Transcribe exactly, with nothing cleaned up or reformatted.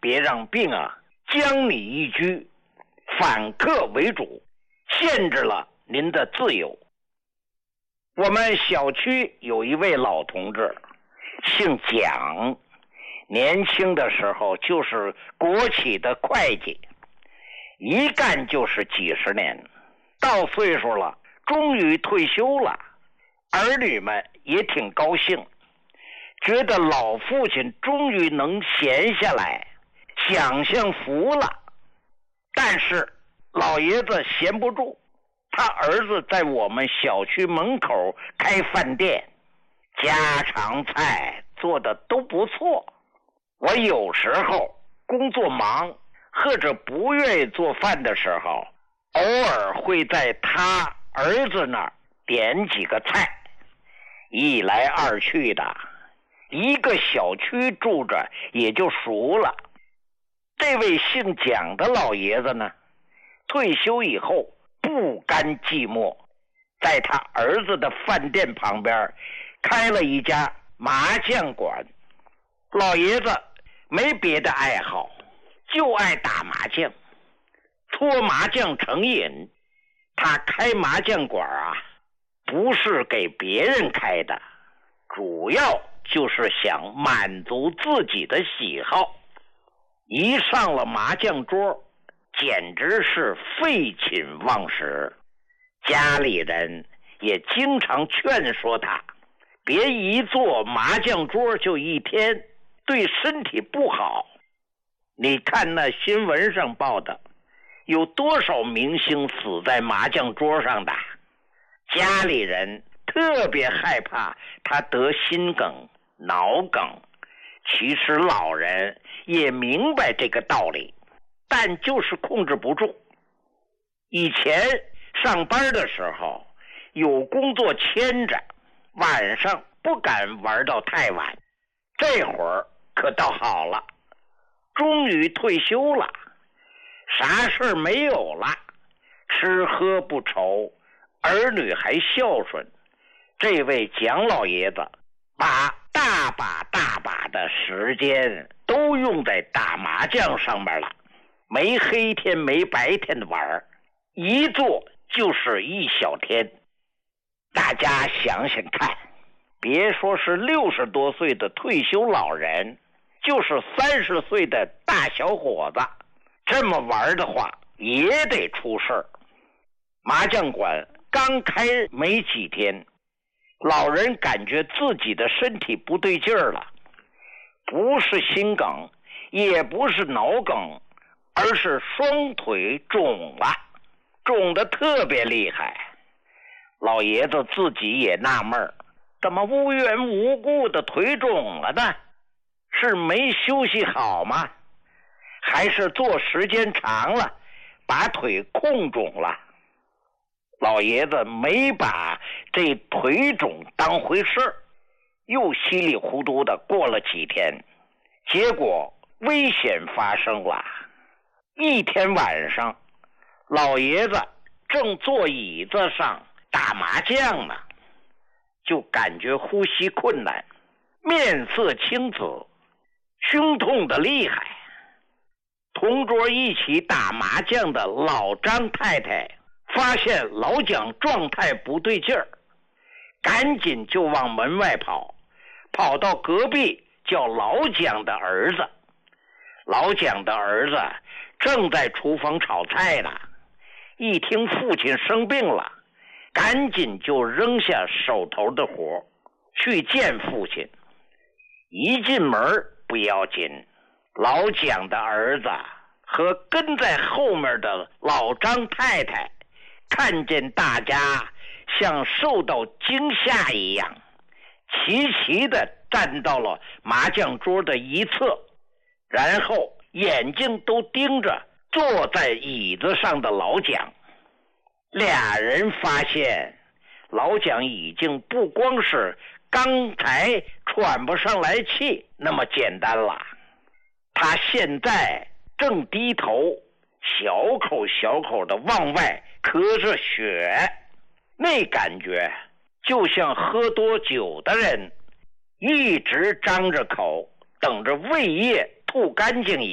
别让病啊将你一居，反客为主，限制了您的自由。我们小区有一位老同志，姓蒋，年轻的时候就是国企的会计，一干就是几十年，到岁数了，终于退休了，儿女们也挺高兴，觉得老父亲终于能闲下来，享享福了。但是老爷子闲不住，他儿子在我们小区门口开饭店，家常菜做的都不错。我有时候工作忙或者不愿意做饭的时候，偶尔会在他儿子那儿点几个菜，一来二去的，一个小区住着也就熟了。这位姓蒋的老爷子呢，退休以后不甘寂寞，在他儿子的饭店旁边开了一家麻将馆。老爷子没别的爱好，就爱打麻将，搓麻将成瘾。他开麻将馆啊，不是给别人开的，主要就是想满足自己的喜好。一上了麻将桌，简直是废寝忘食，家里人也经常劝说他，别一坐麻将桌就一天，对身体不好。你看那新闻上报的，有多少明星死在麻将桌上的，家里人特别害怕他得心梗、脑梗。其实老人也明白这个道理，但就是控制不住。以前上班的时候有工作牵着，晚上不敢玩到太晚，这会儿可倒好了，终于退休了，啥事没有了，吃喝不愁，儿女还孝顺。这位蒋老爷子把大把大把的时间都用在打麻将上面了，没黑天没白天的玩，一坐就是一小天。大家想想看，别说是六十多岁的退休老人，就是三十岁的大小伙子，这么玩的话也得出事儿。麻将馆刚开没几天，老人感觉自己的身体不对劲儿了，不是心梗，也不是脑梗，而是双腿肿了，肿得特别厉害。老爷子自己也纳闷，怎么无缘无故的腿肿了呢？是没休息好吗？还是坐时间长了，把腿控肿了？老爷子没把这腿肿当回事，又稀里糊涂的过了几天，结果危险发生了。一天晚上，老爷子正坐椅子上打麻将呢，就感觉呼吸困难，面色青紫，胸痛的厉害。同桌一起打麻将的老张太太发现老蒋状态不对劲儿，赶紧就往门外跑，跑到隔壁叫老蒋的儿子。老蒋的儿子正在厨房炒菜呢，一听父亲生病了，赶紧就扔下手头的活去见父亲。一进门不要紧，老蒋的儿子和跟在后面的老张太太看见大家像受到惊吓一样，齐齐地站到了麻将桌的一侧，然后眼睛都盯着坐在椅子上的老蒋。俩人发现老蒋已经不光是刚才喘不上来气那么简单了，他现在正低头小口小口的往外咳着血，那感觉就像喝多酒的人一直张着口等着胃液吐干净一样。